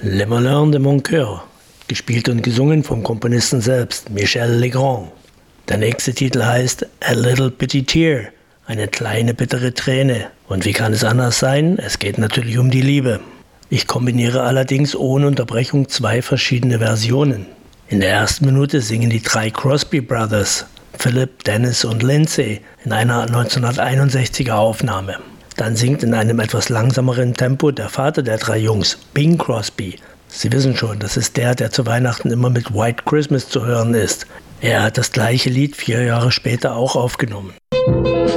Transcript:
Le Malheur de mon Cœur, gespielt und gesungen vom Komponisten selbst, Michel Legrand. Der nächste Titel heißt A Little Bitty Tear, eine kleine bittere Träne. Und wie kann es anders sein? Es geht natürlich um die Liebe. Ich kombiniere allerdings ohne Unterbrechung 2 verschiedene Versionen. In der ersten Minute singen die 3 Crosby Brothers, Philip, Dennis und Lindsay, in einer 1961er Aufnahme. Dann singt in einem etwas langsameren Tempo der Vater der 3 Jungs, Bing Crosby. Sie wissen schon, das ist der zu Weihnachten immer mit White Christmas zu hören ist. Er hat das gleiche Lied 4 Jahre später auch aufgenommen.